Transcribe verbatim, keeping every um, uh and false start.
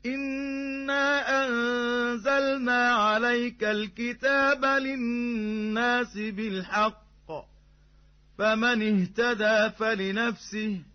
إنا أنزلنا عليك الكتاب للناس بالحق فمن اهتدى فلنفسه